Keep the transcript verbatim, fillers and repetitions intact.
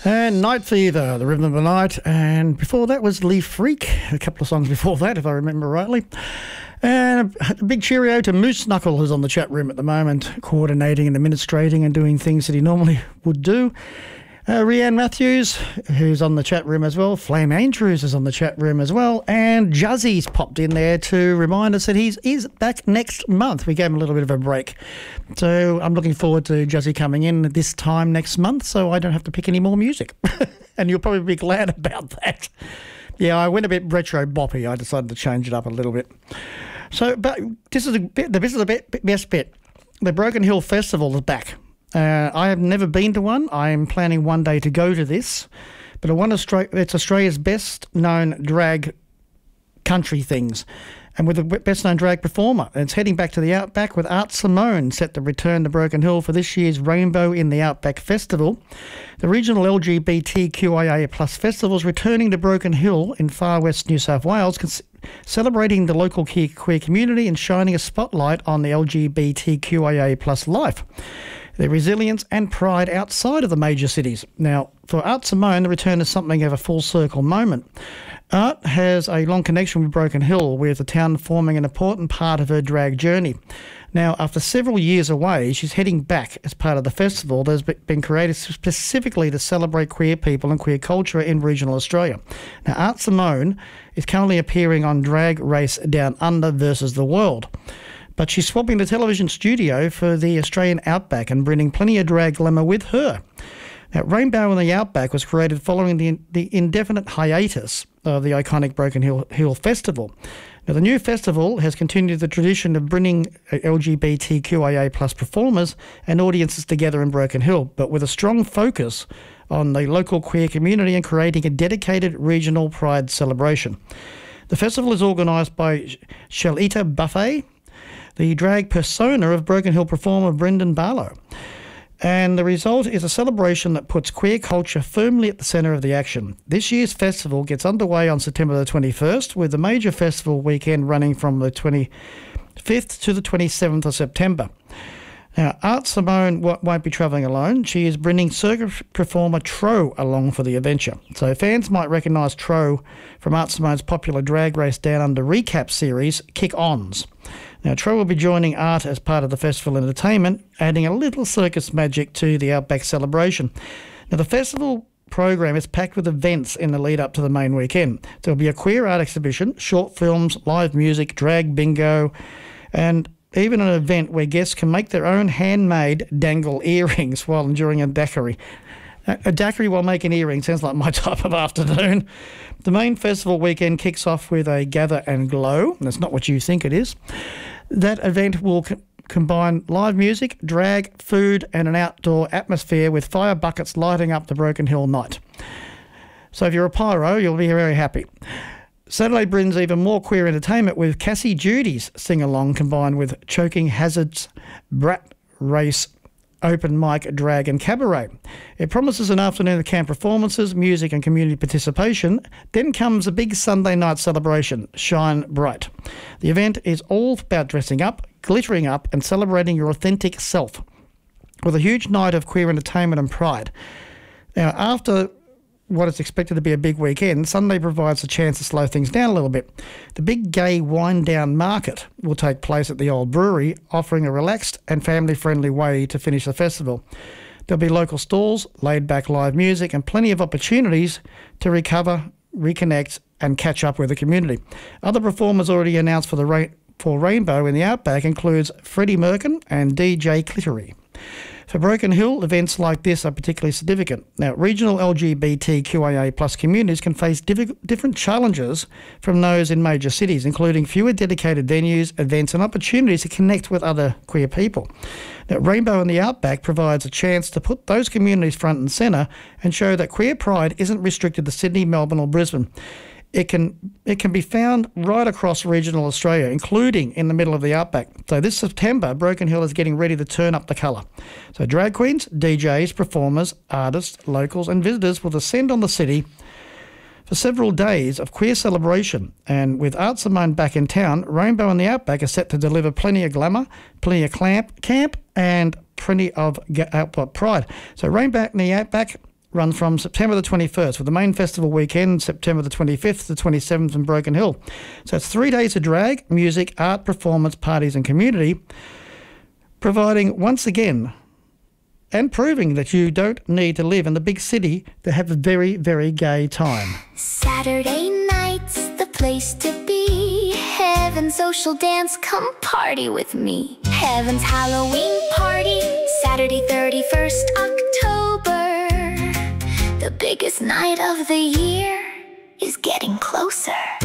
And Night Fever, The Rhythm of the Night. And before that was Leaf Freak, a couple of songs before that, if I remember rightly. And a big cheerio to Moose Knuckle, who's on the chat room at the moment, coordinating and administrating and doing things that he normally would do. Uh, Rhianne Matthews, who's on the chat room as well. Flame Andrews is on the chat room as well. And Juzzy's popped in there to remind us that he's, he's back next month. We gave him a little bit of a break. So I'm looking forward to Juzzy coming in this time next month so I don't have to pick any more music. And you'll probably be glad about that. Yeah, I went a bit retro boppy. I decided to change it up a little bit. So, but this is a bit, this is the bit, best bit. The Broken Hill Festival is back. Uh, I have never been to one. I am planning one day to go to this. But I want Austra- it's Australia's best-known drag country things. And with the best-known drag performer. And it's heading back to the Outback with Art Simone set to return to Broken Hill for this year's Rainbow in the Outback Festival. The regional L G B T Q I A plus festival is returning to Broken Hill in far west New South Wales, cons- celebrating the local queer community and shining a spotlight on the L G B T Q I A plus life, their resilience and pride outside of the major cities. Now, for Art Simone, the return is something of a full circle moment. Art has a long connection with Broken Hill, with the town forming an important part of her drag journey. Now, after several years away, she's heading back as part of the festival that has been created specifically to celebrate queer people and queer culture in regional Australia. Now, Art Simone is currently appearing on Drag Race Down Under versus the World. But she's swapping the television studio for the Australian Outback and bringing plenty of drag glamour with her. Now, Rainbow in the Outback was created following the, the indefinite hiatus of the iconic Broken Hill, Hill Festival. Now, the new festival has continued the tradition of bringing L G B T Q I A plus performers and audiences together in Broken Hill, but with a strong focus on the local queer community and creating a dedicated regional pride celebration. The festival is organised by Shelita Buffet, the drag persona of Broken Hill performer Brendan Barlow. And the result is a celebration that puts queer culture firmly at the centre of the action. This year's festival gets underway on September the twenty-first, with the major festival weekend running from the twenty-fifth to the twenty-seventh of September. Now, Art Simone won't be travelling alone. She is bringing circus performer Tro along for the adventure. So fans might recognise Tro from Art Simone's popular Drag Race Down Under recap series, Kick-Ons. Now, Tro will be joining Art as part of the festival entertainment, adding a little circus magic to the Outback celebration. Now, the festival program is packed with events in the lead up to the main weekend. There'll be a queer art exhibition, short films, live music, drag bingo, and even an event where guests can make their own handmade dangle earrings while enjoying a daiquiri. A daiquiri while making earrings sounds like my type of afternoon. The main festival weekend kicks off with a gather and glow. And that's not what you think it is. That event will co- combine live music, drag, food, and an outdoor atmosphere with fire buckets lighting up the Broken Hill night. So if you're a pyro, you'll be very happy. Saturday brings even more queer entertainment with Cassie Judy's sing-along combined with Choking Hazards, Brat Race, open mic, drag and cabaret. It promises an afternoon of camp performances, music and community participation. Then comes a big Sunday night celebration, Shine Bright. The event is all about dressing up, glittering up and celebrating your authentic self with a huge night of queer entertainment and pride. Now, after what is expected to be a big weekend, Sunday provides a chance to slow things down a little bit. The big gay wind-down market will take place at the Old Brewery, offering a relaxed and family-friendly way to finish the festival. There'll be local stalls, laid-back live music, and plenty of opportunities to recover, reconnect, and catch up with the community. Other performers already announced for the ra- for Rainbow in the Outback includes Freddie Merkin and D J Clittery. For Broken Hill, events like this are particularly significant. Now, regional L G B T Q I A plus communities can face diff- different challenges from those in major cities, including fewer dedicated venues, events and opportunities to connect with other queer people. Now, Rainbow in the Outback provides a chance to put those communities front and centre and show that queer pride isn't restricted to Sydney, Melbourne or Brisbane. It can it can be found right across regional Australia, including in the middle of the Outback. So this September, Broken Hill is getting ready to turn up the colour. So drag queens, D Js, performers, artists, locals and visitors will descend on the city for several days of queer celebration. And with Art Simone back in town, Rainbow in the Outback is set to deliver plenty of glamour, plenty of clamp, camp and plenty of output pride. So Rainbow in the Outback, run from September the twenty-first, with the main festival weekend, September the twenty-fifth to the twenty-seventh in Broken Hill. So it's three days of drag, music, art, performance, parties and community, providing once again and proving that you don't need to live in the big city to have a very, very gay time. Saturday night's the place to be. Heaven's social dance, come party with me. Heaven's Halloween party, Saturday thirty-first October. The biggest night of the year is getting closer.